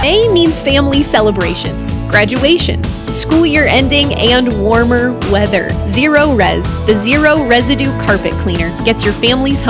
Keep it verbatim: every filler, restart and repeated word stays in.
May means family celebrations, graduations, school year ending, and warmer weather. Zero Res, the zero residue carpet cleaner, gets your family's home